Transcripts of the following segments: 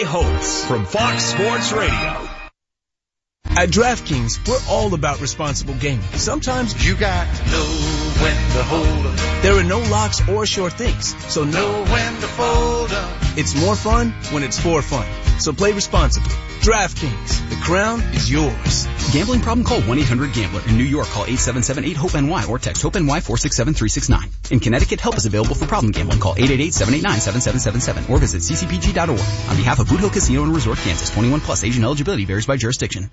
Holtz from Fox Sports Radio. At DraftKings, we're all about responsible gaming. Sometimes you got to know when to hold up. There are no locks or sure things, so know when to fold up. It's more fun when it's for fun. So play responsibly. DraftKings, the crown is yours. Gambling problem? Call 1-800-GAMBLER. In New York, call 877-8-HOPE-NY or text HOPE-NY 467-369. In Connecticut, help is available for problem gambling. Call 888-789-7777 or visit ccpg.org. On behalf of Boot Hill Casino and Resort, Kansas, 21 plus, age and eligibility varies by jurisdiction.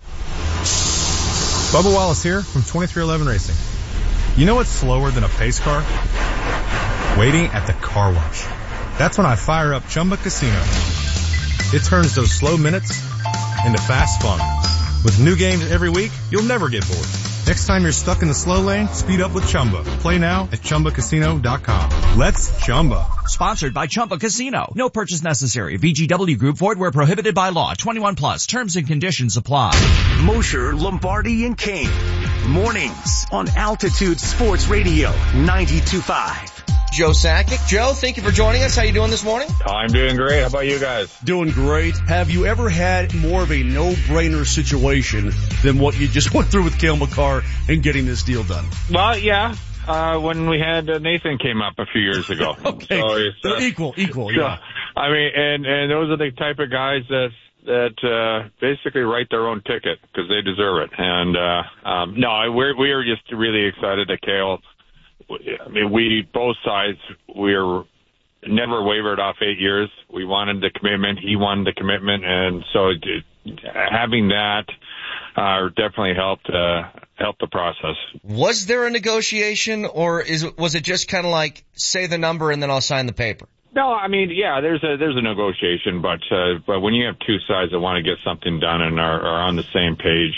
Bubba Wallace here from 2311 Racing. You know what's slower than a pace car? Waiting at the car wash. That's when I fire up Chumba Casino. It turns those slow minutes into fast fun. With new games every week, you'll never get bored. Next time you're stuck in the slow lane, speed up with Chumba. Play now at ChumbaCasino.com. Let's Chumba. Sponsored by Chumba Casino. No purchase necessary. VGW Group. Void where prohibited by law. 21 plus. Terms and conditions apply. Mosher, Lombardi, and Kane. Mornings on Altitude Sports Radio 92.5. Joe Sakic. Joe, thank you for joining us. How you doing this morning? I'm doing great. How about you guys? Doing great. Have you ever had more of a no-brainer situation than what you just went through with Cale Makar and getting this deal done? Well, yeah. When we had Nathan came up a few years ago. Okay. So they're equal, yeah. I mean, and those are the type of guys that basically write their own ticket because they deserve it. And no, we are just really excited that Cale. I mean, both sides, we're never wavered off 8 years. We wanted the commitment. He wanted the commitment. And so having that definitely helped the process. Was there a negotiation, or was it just kind of like, say the number and then I'll sign the paper? No, I mean, yeah, there's a negotiation, but when you have two sides that want to get something done and are on the same page,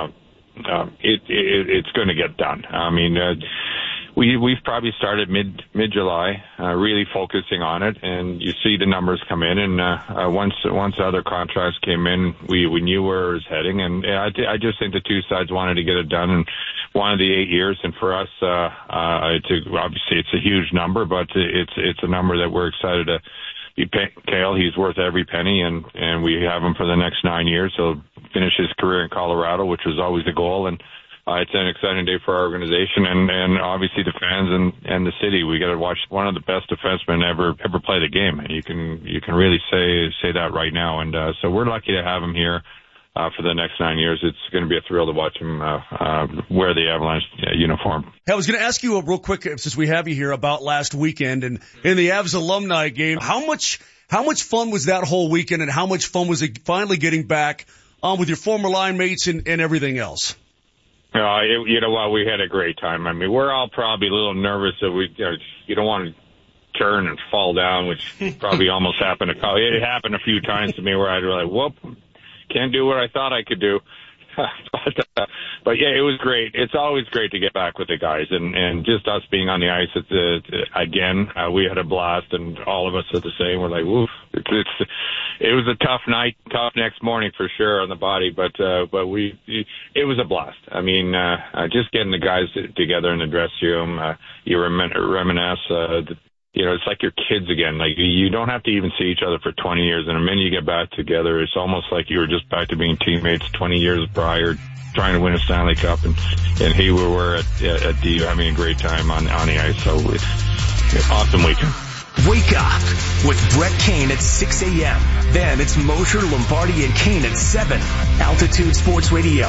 it's going to get done. I mean, we've probably started mid-July, really focusing on it, and you see the numbers come in, and once other contracts came in, we knew where it was heading, and I just think the two sides wanted to get it done and wanted the 8 years, and for us, obviously it's a huge number, but it's a number that we're excited to be paying Cale. He's worth every penny, and we have him for the next 9 years. He'll finish his career in Colorado, which was always the goal, and it's an exciting day for our organization and obviously the fans and the city. We got to watch one of the best defensemen ever play the game. And you can really say that right now. And so we're lucky to have him here for the next 9 years. It's going to be a thrill to watch him wear the Avalanche uniform. Hey, I was going to ask you real quick, since we have you here, about last weekend and in the Avs alumni game. How much fun was that whole weekend, and how much fun was it finally getting back with your former line mates and everything else? You know what? We had a great time. I mean, we're all probably a little nervous that you don't want to turn and fall down, which probably almost happened. It happened a few times to me where I'd be like, whoop, can't do what I thought I could do. But yeah, it was great. It's always great to get back with the guys, and just us being on the ice again. We had a blast, and all of us are the same. We're like, woof. It was a tough night, tough next morning for sure on the body, but it was a blast. I mean, just getting the guys together in the dressing room, you reminisce. It's like your kids again. Like, you don't have to even see each other for 20 years, and the minute you get back together, it's almost like you were just back to being teammates 20 years prior, trying to win a Stanley Cup, and here we were at D having a great time on the ice. So awesome weekend. Wake up with Brett Kane at 6 a.m. Then it's Mosher, Lombardi, and Kane at 7. Altitude Sports Radio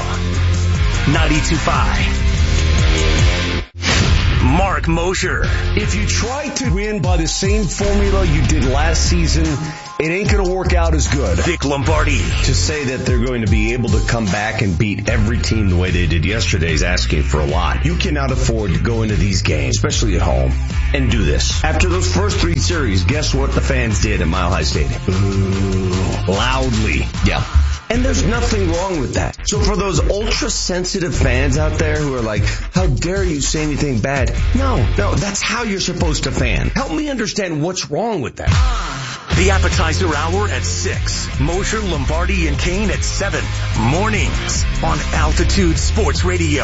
92.5. Mark Mosher. If you try to win by the same formula you did last season, it ain't going to work out as good. Dick Lombardi. To say that they're going to be able to come back and beat every team the way they did yesterday is asking for a lot. You cannot afford to go into these games, especially at home, and do this. After those first 3 series, guess what the fans did at Mile High Stadium? Boo. Loudly. Yeah. And there's nothing wrong with that. So for those ultra-sensitive fans out there who are like, how dare you say anything bad? No, that's how you're supposed to fan. Help me understand what's wrong with that. The appetizer hour at 6. Mosher, Lombardi, and Kane at 7. Mornings on Altitude Sports Radio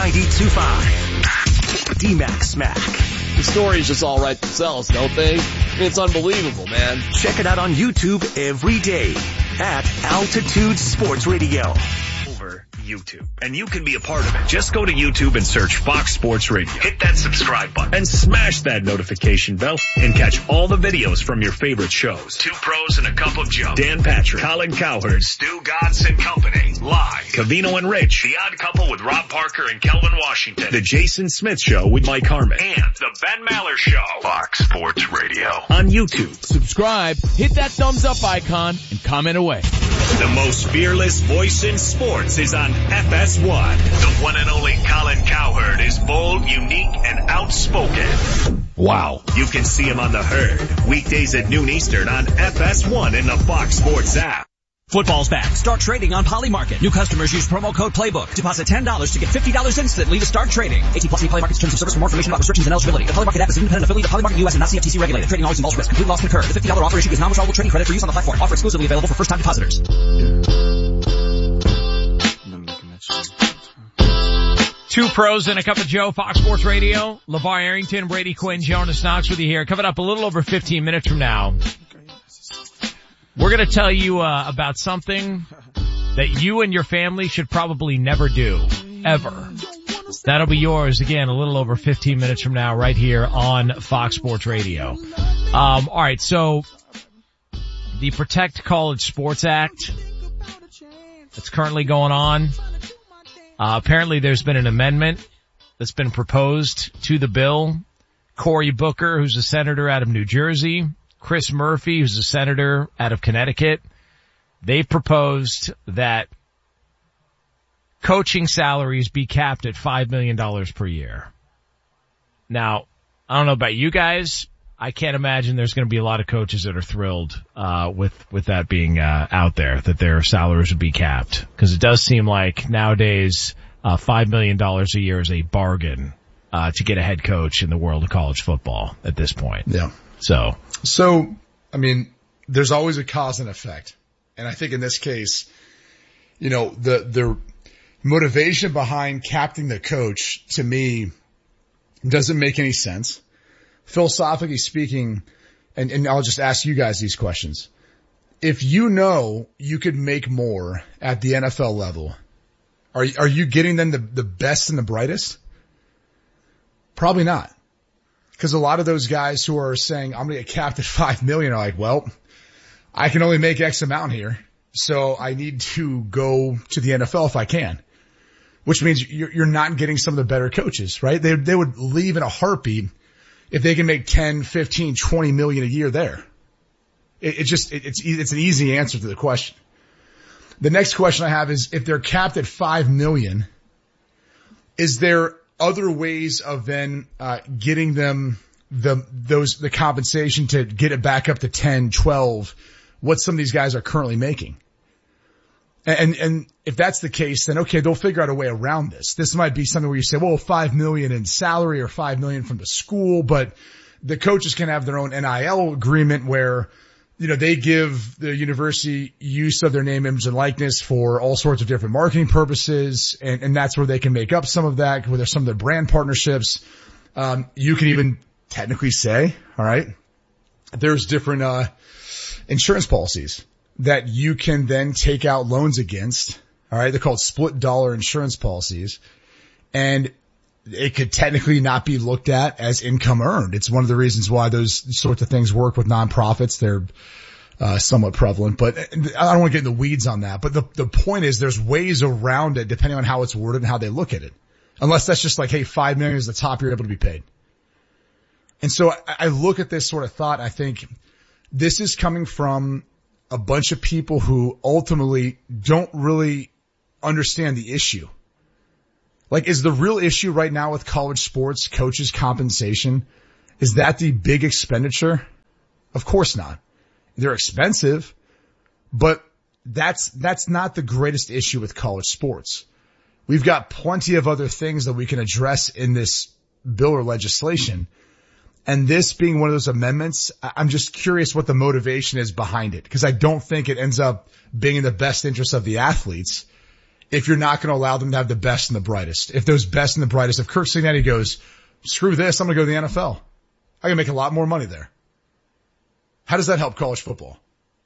92.5. D-Mac Smack. The stories just all write themselves, don't they? It's unbelievable, man. Check it out on YouTube every day at Altitude Sports Radio. Over YouTube. And you can be a part of it. Just go to YouTube and search Fox Sports Radio. Hit that subscribe button and smash that notification bell and catch all the videos from your favorite shows. Two Pros and a Cup of Joe. Dan Patrick, Colin Cowherd, Stu Godson Company. Live. Covino and Rich. The Odd Couple with Rob Parker and Kelvin Washington. The Jason Smith Show with Mike Harmon. And the Ben Maller Show. Fox Sports Radio. On YouTube. Subscribe, hit that thumbs up icon, and comment away. The most fearless voice in sports is on FS1. The one and only Colin Cowherd is bold, unique, and outspoken. Wow. You can see him on The Herd, weekdays at noon Eastern on FS1 and the Fox Sports app. Football's back. Start trading on Polymarket. New customers use promo code PLAYBOOK. Deposit $10 to get $50 instantly to start trading. 18+ Polymarket's terms of service. For more information about restrictions and eligibility. The Polymarket app is an independent affiliate of Polymarket US and not CFTC regulated. Trading always involves risk. Complete loss can occur. The $50 offer issued is non-withdrawable trading credit for use on the platform. Offer exclusively available for first-time depositors. Two Pros and a Cup of Joe, Fox Sports Radio. LeVar Arrington, Brady Quinn, Jonas Knox with you here. Coming up a little over 15 minutes from now, we're going to tell you about something that you and your family should probably never do, ever. That'll be yours, again, a little over 15 minutes from now, right here on Fox Sports Radio. All right, so the Protect College Sports Act that's currently going on. Apparently there's been an amendment that's been proposed to the bill. Cory Booker, who's a senator out of New Jersey, Chris Murphy, who's a senator out of Connecticut, they proposed that coaching salaries be capped at $5 million per year. Now, I don't know about you guys. I can't imagine there's going to be a lot of coaches that are thrilled with that being out there, that their salaries would be capped. Because it does seem like nowadays $5 million a year is a bargain to get a head coach in the world of college football at this point. Yeah. So, I mean, there's always a cause and effect. And I think in this case, you know, the motivation behind capping the coach, to me, doesn't make any sense. Philosophically speaking, and I'll just ask you guys these questions. If you know you could make more at the NFL level, are you getting them the best and the brightest? Probably not. Because a lot of those guys who are saying, I'm going to get capped at $5 million are like, well, I can only make X amount here, so I need to go to the NFL if I can. Which means you're not getting some of the better coaches, right? They would leave in a heartbeat if they can make 10, 15, 20 million a year there. It's an easy answer to the question. The next question I have is, if they're capped at $5 million, is there other ways of then getting them the compensation to get it back up to 10, 12, what some of these guys are currently making? And if that's the case, then okay, they'll figure out a way around this. This might be something where you say, well, $5 million in salary or $5 million from the school, but the coaches can have their own NIL agreement where, you know, they give the university use of their name, image, and likeness for all sorts of different marketing purposes, and that's where they can make up some of that, where there's some of their brand partnerships. You can even technically say, all right, there's different insurance policies that you can then take out loans against. All right. They're called split dollar insurance policies, and it could technically not be looked at as income earned. It's one of the reasons why those sorts of things work with nonprofits. They're somewhat prevalent, but I don't want to get in the weeds on that. But the point is, there's ways around it depending on how it's worded and how they look at it. Unless that's just like, hey, $5 million is the top you're able to be paid. And so I look at this sort of thought, I think this is coming from a bunch of people who ultimately don't really understand the issue. Like, is the real issue right now with college sports coaches' compensation, is that the big expenditure? Of course not. They're expensive, but that's not the greatest issue with college sports. We've got plenty of other things that we can address in this bill or legislation. And this being one of those amendments, I'm just curious what the motivation is behind it, because I don't think it ends up being in the best interest of the athletes if you're not going to allow them to have the best and the brightest. If those best and the brightest, if Kirk Cignetti goes, screw this, I'm going to go to the NFL. I can make a lot more money there. How does that help college football?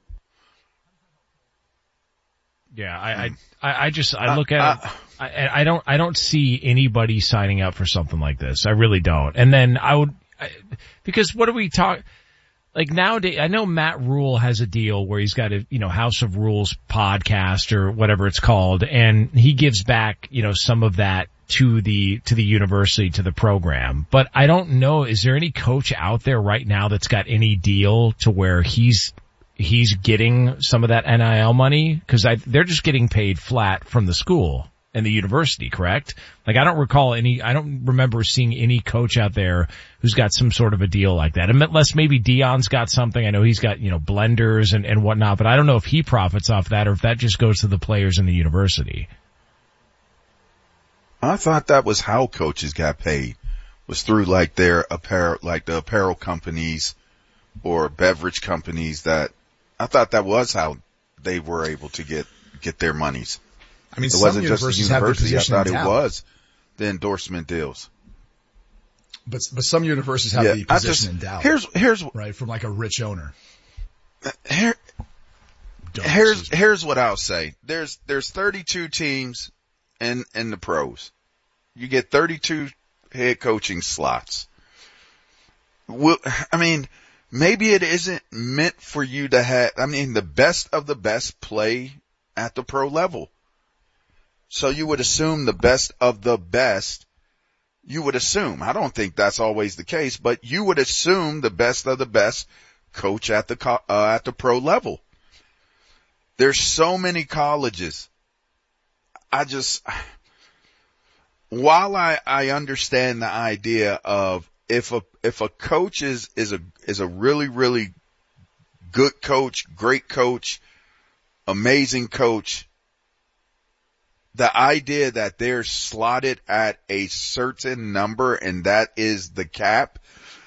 Yeah, I look at it. I don't see anybody signing up for something like this. I really don't. And then because what do we talk, like nowadays, I know Matt Rule has a deal where he's got a, House of Rules podcast or whatever it's called, and he gives back, some of that to the university, to the program. But I don't know, is there any coach out there right now that's got any deal to where he's getting some of that NIL money? Cause they're just getting paid flat from the school and the university, correct? Like I don't remember seeing any coach out there who's got some sort of a deal like that. Unless maybe Dion's got something. I know he's got, blenders and whatnot, but I don't know if he profits off that or if that just goes to the players in the university. I thought that was how coaches got paid, was through like their apparel, like the apparel companies or beverage companies. That I thought that was how they were able to get their monies. I mean, it wasn't just the university. I thought it talent. was the endorsement deals. But some universities have the position endowed. Here's right from like a rich owner. Here's what I'll say. There's 32 teams in the pros. You get 32 head coaching slots. Well, I mean, maybe it isn't meant for you to have, the best of the best play at the pro level. So you would assume the best of the best, I don't think that's always the case, but you would assume the best of the best coach at the pro level. There's so many colleges. While I understand the idea of if a coach is a really, really good coach, great coach, amazing coach, the idea that they're slotted at a certain number and that is the cap,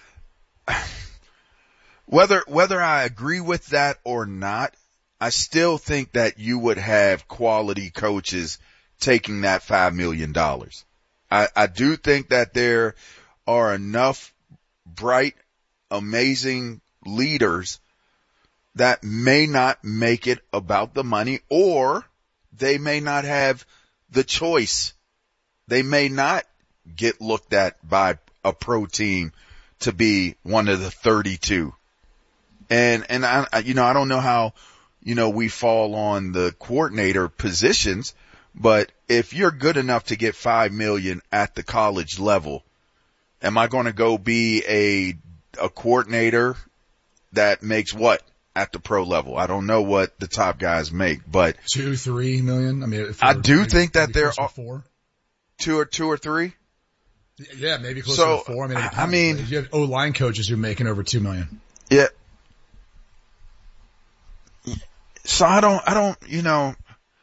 whether I agree with that or not, I still think that you would have quality coaches taking that $5 million. I do think that there are enough bright, amazing leaders that may not make it about the money, or they may not have the choice. They may not get looked at by a pro team to be one of the 32. And I don't know how, we fall on the coordinator positions, but if you're good enough to get $5 million at the college level, am I going to go be a coordinator that makes what at the pro level? I don't know what the top guys make, but $2-3 million. I do think that there are 4, 2 or 3. Yeah, maybe closer to 4. You have O-line coaches who are making over $2 million. Yeah. So I don't,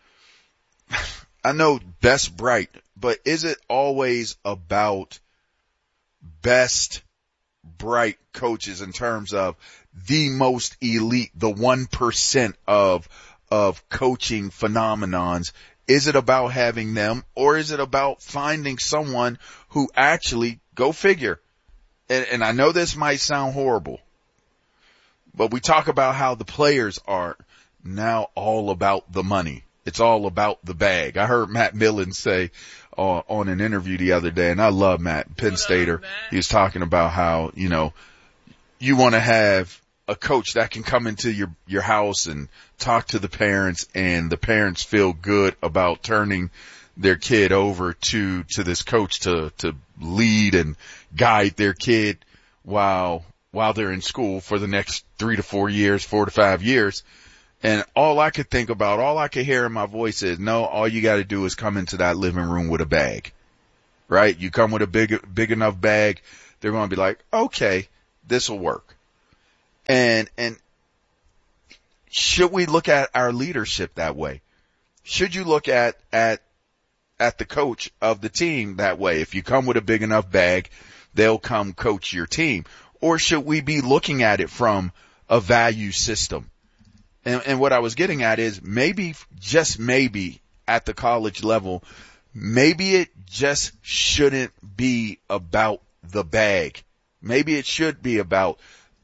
I know best bright, but is it always about best bright coaches in terms of the most elite, the 1% of coaching phenomenons? Is it about having them, or is it about finding someone who actually, go figure, and I know this might sound horrible, but we talk about how the players are now all about the money. It's all about the bag. I heard Matt Millen say on an interview the other day, and I love Matt, Penn Stater. He was talking about how, you want to have a coach that can come into your house and talk to the parents, and the parents feel good about turning their kid over to this coach to lead and guide their kid while they're in school for the next 3 to 4 years, 4 to 5 years. And all I could think about, all I could hear in my voice is, no, all you got to do is come into that living room with a bag, right? You come with a big enough bag, they're going to be like, okay, this will work. And should we look at our leadership that way? Should you look at the coach of the team that way? If you come with a big enough bag, they'll come coach your team. Or should we be looking at it from a value system? And what I was getting at is maybe, just maybe, at the college level, maybe it just shouldn't be about the bag. Maybe it should be about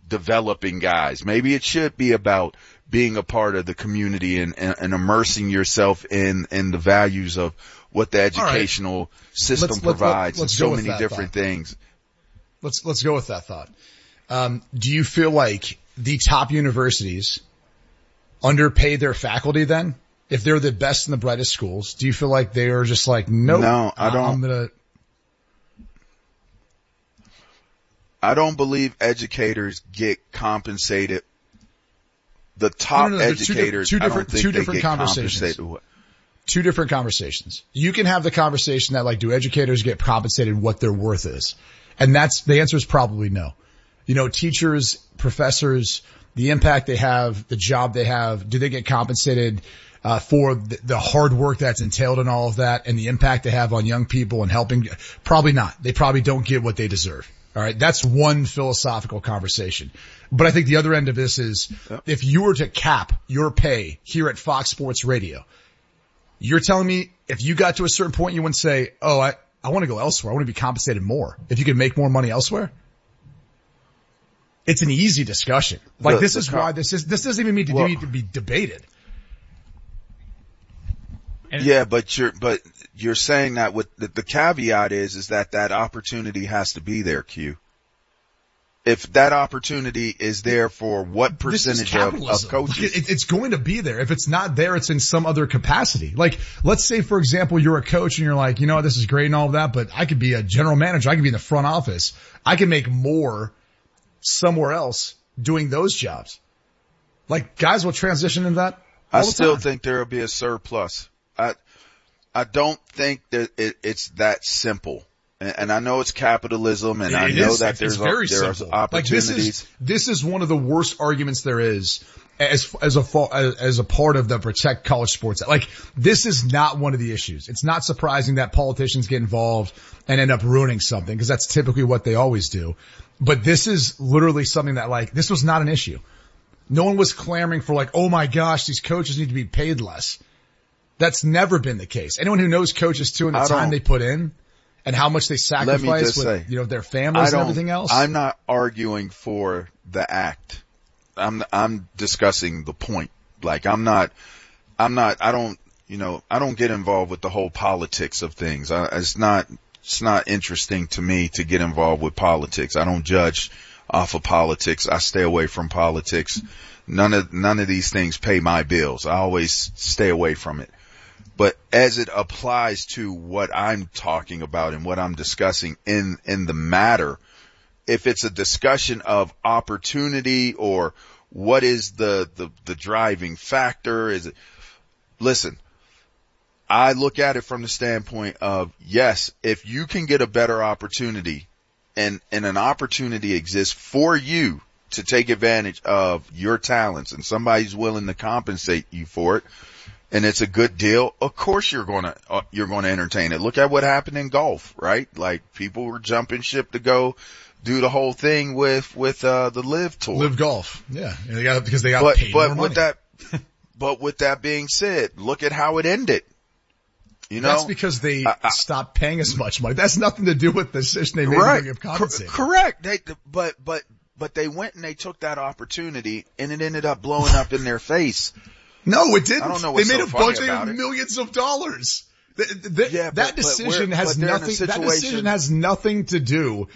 developing guys. Maybe it should be about being a part of the community and immersing yourself in the values of what the educational system provides and so many different things. Let's go with that thought. Do you feel like the top universities underpay their faculty then? If they're the best and the brightest schools, do you feel like they are just like, nope, no, I don't. I don't believe educators get compensated. The top educators, two different conversations. Two different conversations. You can have the conversation that like, do educators get compensated what their worth is? And the answer is probably no. You know, teachers, professors, the impact they have, the job they have, do they get compensated for the hard work that's entailed in all of that and the impact they have on young people and helping? Probably not. They probably don't get what they deserve. All right. That's one philosophical conversation. But I think the other end of this is if you were to cap your pay here at Fox Sports Radio, you're telling me if you got to a certain point, you wouldn't say, oh, I want to go elsewhere. I want to be compensated more. If you could make more money elsewhere. It's an easy discussion. Like this doesn't even need to be debated. Yeah, but you're saying that with the caveat is that opportunity has to be there, Q. If that opportunity is there for what percentage of coaches? It's going to be there. If it's not there, it's in some other capacity. Like, let's say, for example, you're a coach and you're like, you know, this is great and all of that, but I could be a general manager. I could be in the front office. I can make more somewhere else doing those jobs. Like, guys will transition into that. I still think there will be a surplus. I don't think that it's that simple. And I know it's capitalism, and I know that there's opportunities. Like this is one of the worst arguments there is as a part of the Protect College Sports. Like, this is not one of the issues. It's not surprising that politicians get involved and end up ruining something, because that's typically what they always do. But this is literally something that, like, this was not an issue. No one was clamoring for, like, oh my gosh, these coaches need to be paid less. That's never been the case. Anyone who knows coaches too and the time they put in and how much they sacrifice with, you know, their families and everything else. I'm not arguing for the act. I'm discussing the point. Like, I don't get involved with the whole politics of things. It's not interesting to me to get involved with politics. I don't judge off of politics. I stay away from politics. None of these things pay my bills. I always stay away from it. But as it applies to what I'm talking about and what I'm discussing in the matter, if it's a discussion of opportunity or what is the driving factor, listen, I look at it from the standpoint of, yes, if you can get a better opportunity and an opportunity exists for you to take advantage of your talents and somebody's willing to compensate you for it, and it's a good deal, of course you're going to entertain it. Look at what happened in golf, right? Like, people were jumping ship to go do the whole thing with the Live Tour. Live Golf. Yeah. Because they got paid more money. But with that being said, look at how it ended. You know, that's because they stopped paying as much money. That's nothing to do with the decision they made to get compensated. Correct. But they went and they took that opportunity and it ended up blowing up in their face. No, it didn't. I don't know what's they made so a bunch of millions of dollars. That decision has nothing to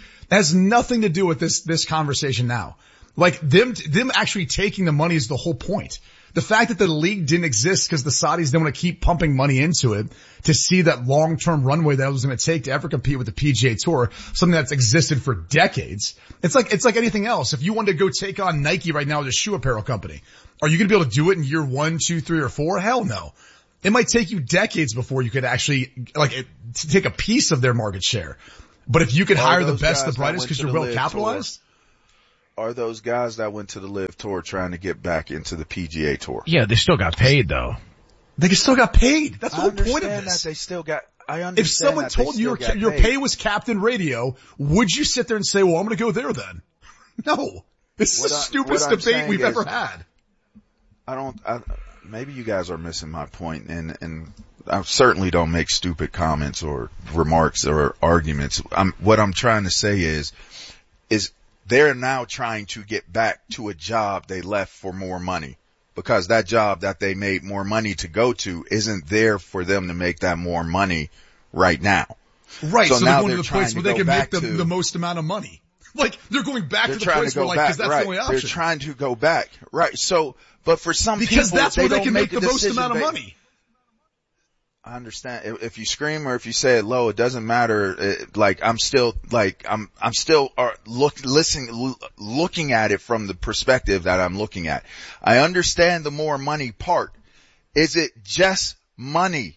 do with this conversation now. Like, them actually taking the money is the whole point. The fact that the league didn't exist because the Saudis didn't want to keep pumping money into it to see that long-term runway that it was going to take to ever compete with the PGA Tour, something that's existed for decades. It's like anything else. If you wanted to go take on Nike right now as a shoe apparel company, are you going to be able to do it in year 1, 2, 3, or 4? Hell no. It might take you decades before you could actually, take a piece of their market share. But if you could hire the best, the brightest because you're well capitalized. Are those guys that went to the Live Tour trying to get back into the PGA Tour? Yeah, they still got paid though. They still got paid. That's the whole point of this. That they still got, I understand. If someone told you your pay was capped in radio, would you sit there and say, well, I'm going to go there then? No. This is the stupidest debate we've ever had. Maybe you guys are missing my point, and I certainly don't make stupid comments or remarks or arguments. What I'm trying to say is they're now trying to get back to a job they left for more money, because that job that they made more money to go to isn't there for them to make that more money right now. Right. So now they're going to the place where they can make the most amount of money. Like, they're going back to the place where, like, because that's the only option. They're trying to go back. Right. So, but for some people, because that's where they can make the most amount of money. I understand. If you scream or if you say it low, it doesn't matter. I'm still looking at it from the perspective that I'm looking at. I understand the more money part. Is it just money?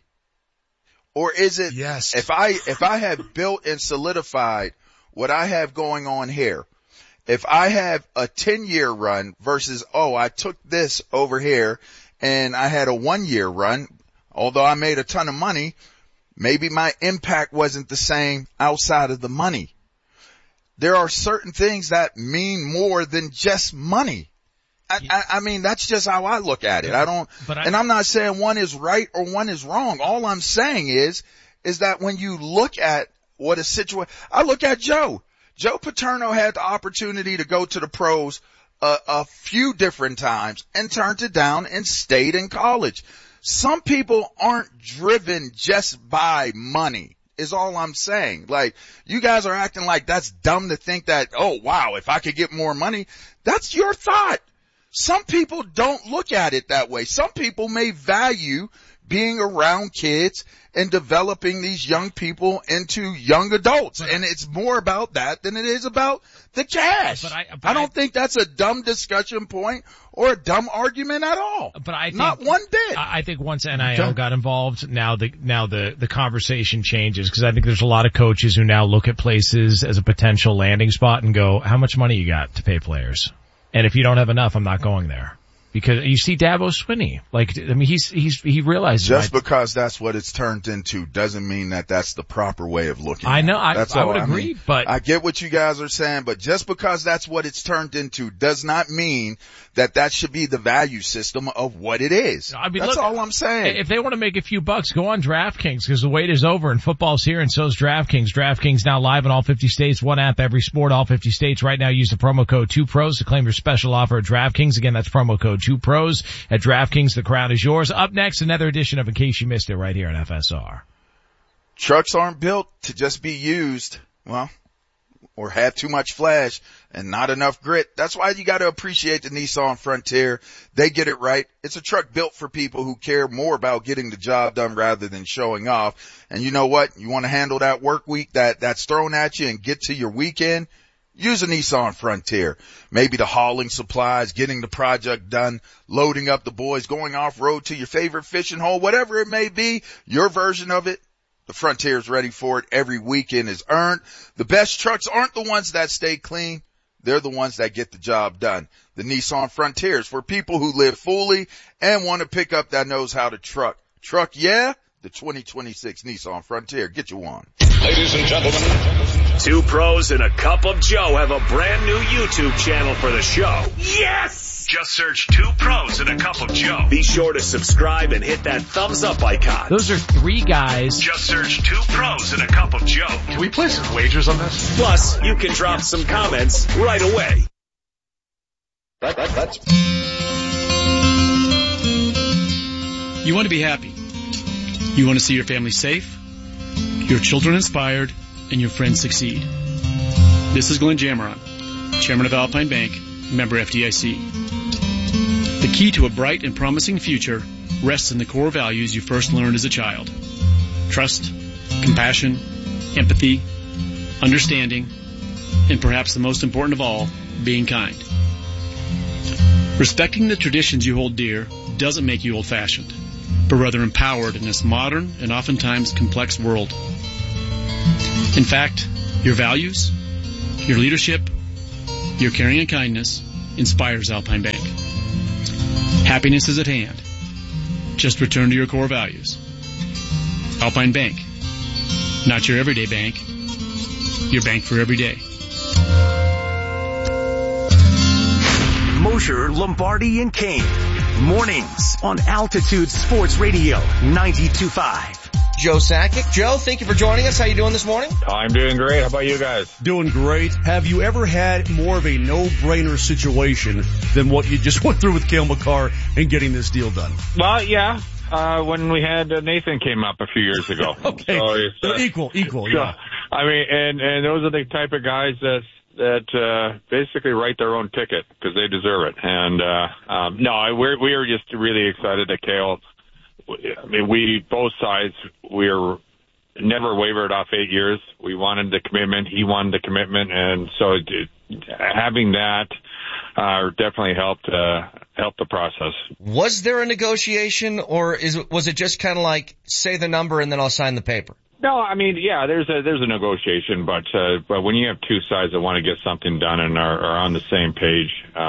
Or is it, yes, if I have built and solidified what I have going on here, if I have a 10-year run versus, I took this over here and I had a 1-year run, although I made a ton of money, maybe my impact wasn't the same outside of the money. There are certain things that mean more than just money. I mean, that's just how I look at it. And I'm not saying one is right or one is wrong. All I'm saying is that when you look at what a situation, I look at Joe Paterno had the opportunity to go to the pros a few different times and turned it down and stayed in college. Some people aren't driven just by money, is all I'm saying. Like, you guys are acting like that's dumb to think that, if I could get more money, that's your thought. Some people don't look at it that way. Some people may value being around kids and developing these young people into young adults. And it's more about that than it is about the cash. I don't think that's a dumb discussion point or a dumb argument at all. But I think, not one bit. I think once NIL got involved, now the conversation changes, because I think there's a lot of coaches who now look at places as a potential landing spot and go, how much money you got to pay players? And if you don't have enough, I'm not going there. Because you see Dabo Swinney, he realizes. Just because that's what it's turned into doesn't mean that that's the proper way of looking at it. I know, I would agree, but. I get what you guys are saying, but just because that's what it's turned into does not mean that should be the value system of what it is. I mean, that's all I'm saying. If they want to make a few bucks, go on DraftKings, because the wait is over and football's here and so's DraftKings. DraftKings now live in all 50 states, one app, every sport, all 50 states. Right now, use the promo code 2pros to claim your special offer at DraftKings. Again, that's promo code 2pros at DraftKings. The crown is yours. Up next, another edition of In Case You Missed It right here on FSR. Trucks aren't built to just be used, or have too much flash and not enough grit. That's why you got to appreciate the Nissan Frontier. They get it right. It's a truck built for people who care more about getting the job done rather than showing off. And you know what? You want to handle that work week that's thrown at you and get to your weekend? Use a Nissan Frontier. Maybe the hauling supplies, getting the project done, loading up the boys, going off-road to your favorite fishing hole, whatever it may be, your version of it. The Frontier's ready for it. Every weekend is earned. The best trucks aren't the ones that stay clean. They're the ones that get the job done. The Nissan Frontier is for people who live fully and want a pickup that knows how to truck. Truck, yeah? The 2026 Nissan Frontier. Get you one. Ladies and gentlemen, 2 Pros and a Cup of Joe have a brand new YouTube channel for the show. Yes! Just search 2 Pros and a Cup of Joe. Be sure to subscribe and hit that thumbs up icon. Those are 3 guys. Just search 2 Pros and a Cup of Joe. Can we place some wagers on this? Plus, you can drop some comments right away. That's... You want to be happy. You want to see your family safe, your children inspired, and your friends succeed. This is Glenn Jameron, Chairman of Alpine Bank, member FDIC. The key to a bright and promising future rests in the core values you first learned as a child. Trust, compassion, empathy, understanding, and perhaps the most important of all, being kind. Respecting the traditions you hold dear doesn't make you old-fashioned, but rather empowered in this modern and oftentimes complex world. In fact, your values, your leadership, your caring and kindness inspires Alpine Bank. Happiness is at hand. Just return to your core values. Alpine Bank. Not your everyday bank. Your bank for every day. Mosher, Lombardi, and Kane. Mornings on Altitude Sports Radio 92.5. Joe Sakic. Joe, thank you for joining us. How you doing this morning? I'm doing great. How about you guys? Doing great. Have you ever had more of a no-brainer situation than what you just went through with Cale Makar and getting this deal done? Well, yeah. When we had Nathan came up a few years ago. Okay. So it's, equal. So, Yeah. I mean, and those are the type of guys that basically write their own ticket because they deserve it. And no, we are just really excited that Cale. I mean, we both sides we're never wavered off 8 years. We wanted the commitment. He wanted the commitment, and so having that definitely helped the process. Was there a negotiation, or was it just kind of like say the number and then I'll sign the paper? No, I mean, yeah, there's a negotiation, but when you have two sides that want to get something done and are on the same page,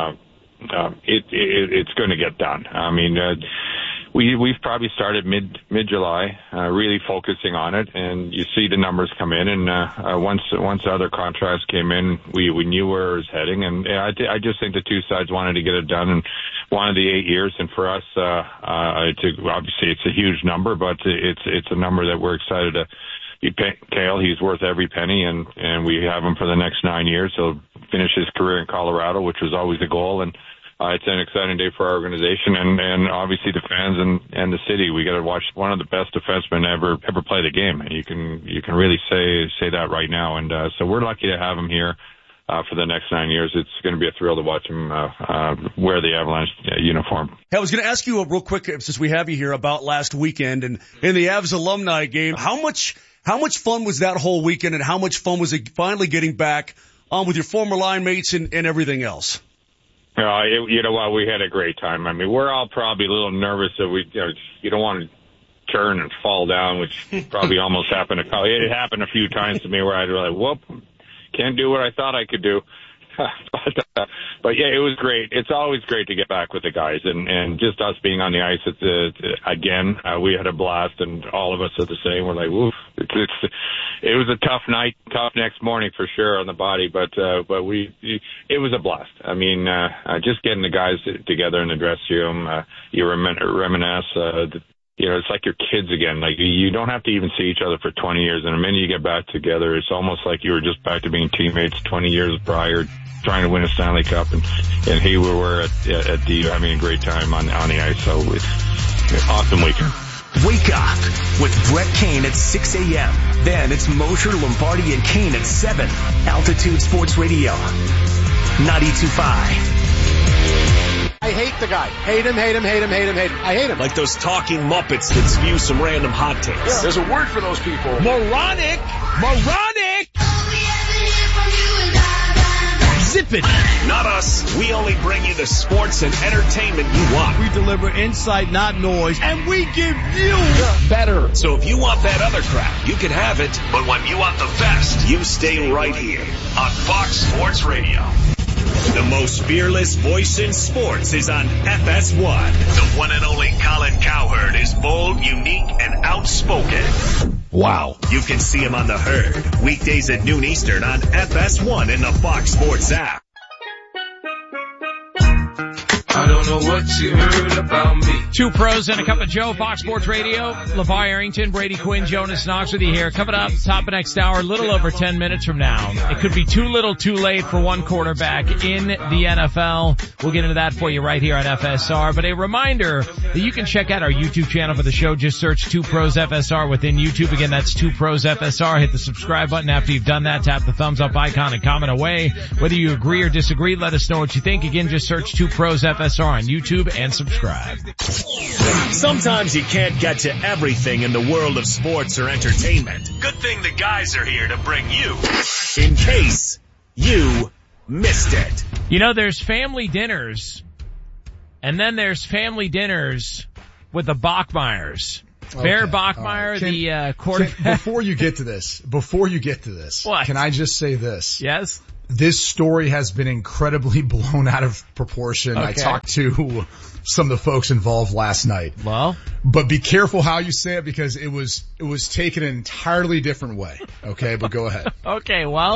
it's going to get done. I mean, we've probably started mid-July, really focusing on it, and you see the numbers come in, and once other contracts came in, we knew where it was heading, and I just think the two sides wanted to get it done and wanted the 8 years, and for us, obviously it's a huge number, but it's a number that we're excited to be paying Cale. He's worth every penny, and we have him for the next 9 years. He'll finish his career in Colorado, which was always a goal, and it's an exciting day for our organization and obviously the fans and the city. We got to watch one of the best defensemen ever play the game, and you can really say that right now. And so we're lucky to have him here for the next 9 years. It's going to be a thrill to watch him wear the Avalanche uniform. Hey, I was going to ask you real quick, since we have you here, about last weekend and in the Avs alumni game. How much fun was that whole weekend, and how much fun was it finally getting back on with your former line mates and everything else? You know what? We had a great time. I mean, we're all probably a little nervous that you don't want to turn and fall down, which probably almost happened. It happened a few times to me where I'd be like, whoop, can't do what I thought I could do. But yeah, it was great. It's always great to get back with the guys, and just us being on the ice. Again, we had a blast, and all of us are the same. We're like, woof. It was a tough night, tough next morning for sure on the body, but it was a blast. I mean, just getting the guys together in the dressing room, you reminisce. It's like your kids again. Like, you don't have to even see each other for 20 years, and the minute you get back together, it's almost like you were just back to being teammates 20 years prior, trying to win a Stanley Cup, and here we were at the having a great time on the ice. So it's an awesome weekend. Wake up with Brett Kane at 6 a.m. Then it's Mosher, Lombardi, and Kane at 7. Altitude Sports Radio, 92.5. I hate the guy. Hate him. I hate him. Like those talking Muppets that spew some random hot takes. Yeah. There's a word for those people. Moronic! Zip it! Not us. We only bring you the sports and entertainment you want. We deliver insight, not noise, and we give you better. So if you want that other crap, you can have it. But when you want the best, you stay right here on Fox Sports Radio. The most fearless voice in sports is on FS1. The one and only Colin Cowherd is bold, unique, and outspoken. Wow. You can see him on The Herd, weekdays at noon Eastern on FS1 in the Fox Sports app. I don't know what you heard about me. Two pros and a cup of Joe, Fox Sports Radio. LeVar Arrington, Brady Quinn, Jonas Knox with you here. Coming up, top of next hour, a little over 10 minutes from now. It could be too little too late for one quarterback in the NFL. We'll get into that for you right here on FSR. But a reminder that you can check out our YouTube channel for the show. Just search Two Pros FSR within YouTube. Again, that's Two Pros FSR. Hit the subscribe button after you've done that. Tap the thumbs up icon and comment away. Whether you agree or disagree, let us know what you think. Again, just search Two Pros FSR on YouTube and subscribe. Sometimes you can't get to everything in the world of sports or entertainment. Good thing the guys are here to bring you, in case you missed it. You know, there's family dinners, and then there's family dinners with the Bachmeyers. Okay. Bear Bachmeyer, the quarterback. Before you get to this, what? Can I just say this? Yes. This story has been incredibly blown out of proportion. Okay. I talked to some of the folks involved last night. Well, but be careful how you say it because it was taken an entirely different way. Okay, but go ahead. Okay, well,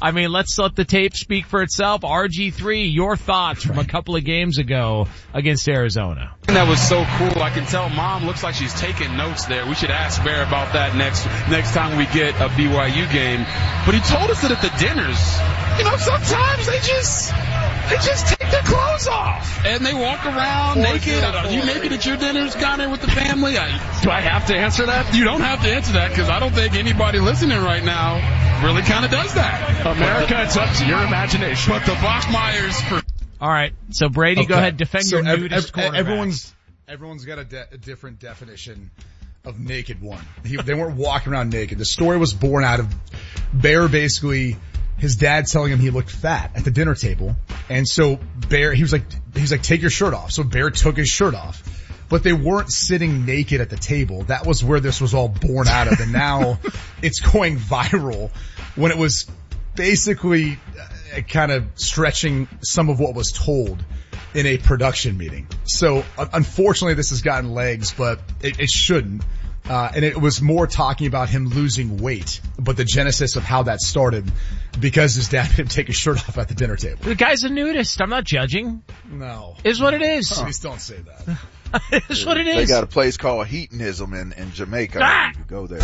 I mean, let's let the tape speak for itself. RG3, your thoughts from a couple of games ago against Arizona. That was so cool. I can tell Mom looks like she's taking notes there. We should ask Bear about that next time we get a BYU game. But he told us that at the dinners, sometimes they just take their clothes off and they walk around naked. Are you naked at your dinners down there with the family? Do I have to answer that? You don't have to answer that because I don't think anybody listening right now really kind of does that. America, it's up to your imagination. But the Bachmeyers for... All right. So Brady, go ahead, defend your nudist cornerback. Everyone's got a different definition of naked one. They weren't walking around naked. The story was born out of Bear basically, his dad telling him he looked fat at the dinner table. And so Bear, he was like, take your shirt off. So Bear took his shirt off. But they weren't sitting naked at the table. That was where this was all born out of. And now it's going viral when it was basically kind of stretching some of what was told in a production meeting. So unfortunately this has gotten legs, but it shouldn't. And it was more talking about him losing weight, but the genesis of how that started because his dad didn't take his shirt off at the dinner table. The guy's a nudist. I'm not judging. No. Is what it is. Please don't say that. It's what it is. They got a place called Hedonism in Jamaica. You can go there.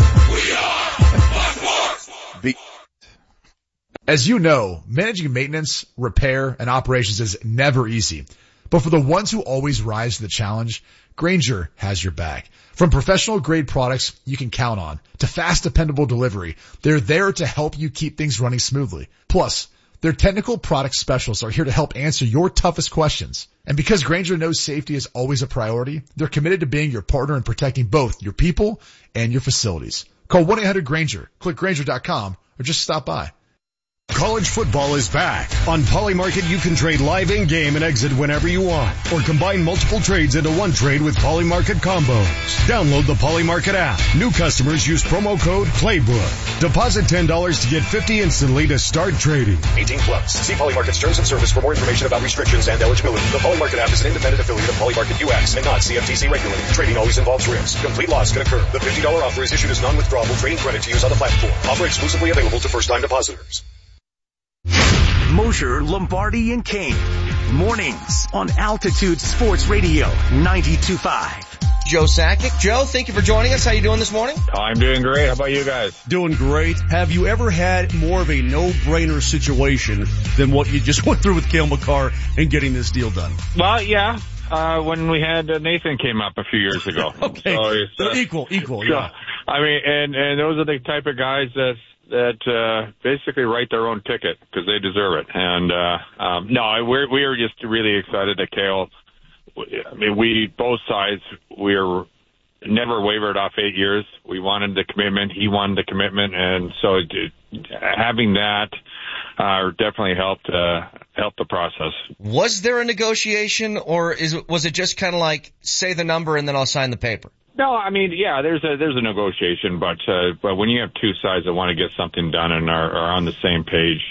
As you know, managing maintenance, repair, and operations is never easy. But for the ones who always rise to the challenge, Grainger has your back. From professional grade products you can count on to fast, dependable delivery, they're there to help you keep things running smoothly. Plus, their technical product specialists are here to help answer your toughest questions. And because Grainger knows safety is always a priority, they're committed to being your partner in protecting both your people and your facilities. Call 1-800-GRAINGER, click Grainger.com, or just stop by. College football is back. On Polymarket, you can trade live in-game and exit whenever you want, or combine multiple trades into one trade with Polymarket combos. Download the Polymarket app. New customers use promo code PLAYBOOK. Deposit $10 to get $50 instantly to start trading. 18 plus. See Polymarket's terms of service for more information about restrictions and eligibility. The Polymarket app is an independent affiliate of Polymarket US and not CFTC regulated. Trading always involves risk. Complete loss can occur. The $50 offer is issued as non-withdrawable trading credit to use on the platform. Offer exclusively available to first-time depositors. Mosher, Lombardi, and Kane. Mornings on Altitude Sports Radio 92.5. Joe Sakic. Joe, thank you for joining us. How you doing this morning? I'm doing great. How about you guys? Doing great. Have you ever had more of a no-brainer situation than what you just went through with Cale Makar and getting this deal done? Well, yeah. When we had Nathan came up a few years ago. Okay. So equal, yeah. I mean, and those are the type of guys that basically write their own ticket because they deserve it. And no, we are just really excited that Cale. I mean, both sides, we're never wavered off 8 years. We wanted the commitment. He wanted the commitment, and so having that definitely helped the process. Was there a negotiation, or was it just kind of like say the number and then I'll sign the paper? No, I mean, yeah, there's a negotiation, but when you have two sides that want to get something done and are on the same page,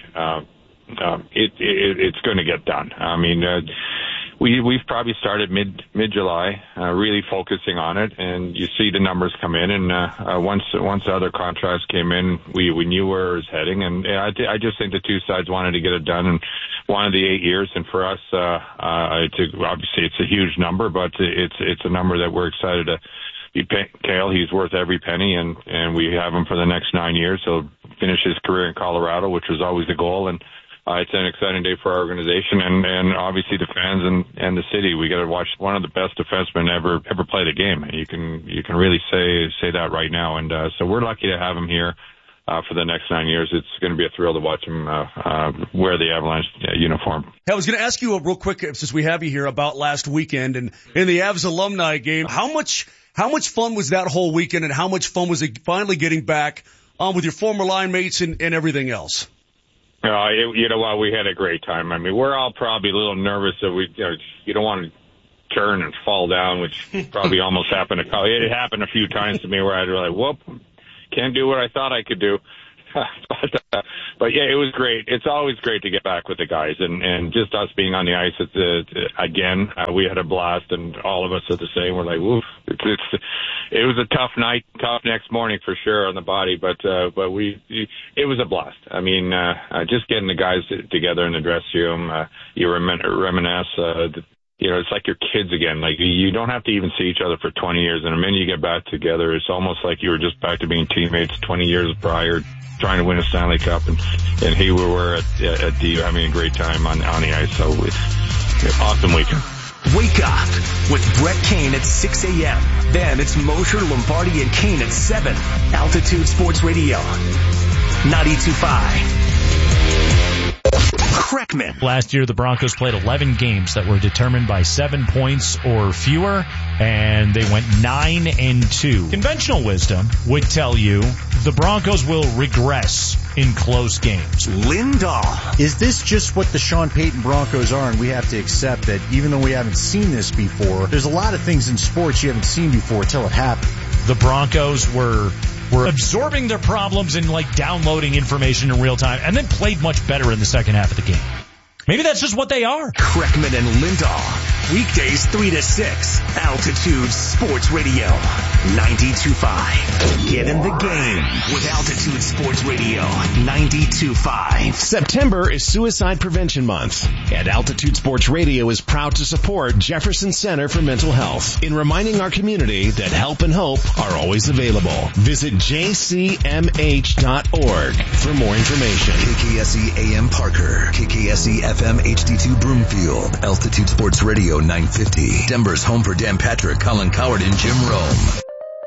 it's going to get done. I mean, we've probably started mid-July, really focusing on it, and you see the numbers come in, and once the other contracts came in, we knew where it was heading, and I just think the two sides wanted to get it done and wanted the 8 years, and for us, obviously it's a huge number, but it's a number that we're excited to. Cale, he's worth every penny, and we have him for the next 9 years. He'll finish his career in Colorado, which was always the goal, and it's an exciting day for our organization and obviously the fans and the city. We got to watch one of the best defensemen ever play the game. You can really say that right now, and so we're lucky to have him here for the next 9 years. It's going to be a thrill to watch him wear the Avalanche uniform. I was going to ask you real quick, since we have you here, about last weekend and in the Avs alumni game. How much fun was that whole weekend, and how much fun was it finally getting back with your former line mates and everything else? You know what? We had a great time. I mean, we're all probably a little nervous that you don't want to turn and fall down, which probably almost happened. It happened a few times to me where I'd be like, whoop, can't do what I thought I could do. But yeah, it was great. It's always great to get back with the guys, and just us being on the ice again. We had a blast, and all of us are the same. We're like, woof. it was a tough night, tough next morning for sure on the body, but it was a blast. I mean, just getting the guys together in the dressing room, you reminisce, it's like your kids again. Like, you don't have to even see each other for 20 years, and the minute you get back together, it's almost like you were just back to being teammates 20 years prior, trying to win a Stanley Cup, and here we were at D having a great time on the ice. So it's an awesome weekend. Wake up with Brett Kane at 6 a.m. Then it's Mosher, Lombardi, and Kane at 7. Altitude Sports Radio, 92.5. Kreckman. Last year, the Broncos played 11 games that were determined by 7 points or fewer, and they went 9-2. Conventional wisdom would tell you the Broncos will regress in close games. Lindahl. Is this just what the Sean Payton Broncos are, and we have to accept that even though we haven't seen this before, there's a lot of things in sports you haven't seen before until it happened. The Broncos were absorbing their problems and downloading information in real time, and then played much better in the second half of the game. Maybe that's just what they are. Kreckman and Lindahl. Weekdays 3 to 6. Altitude Sports Radio, 92.5. Get in the game with Altitude Sports Radio, 92.5. September is Suicide Prevention Month, and Altitude Sports Radio is proud to support Jefferson Center for Mental Health in reminding our community that help and hope are always available. Visit jcmh.org for more information. KKSE AM Parker, KKSE FM HD2 Broomfield, Altitude Sports Radio 950. Denver's home for Dan Patrick, Colin Coward, and Jim Rome.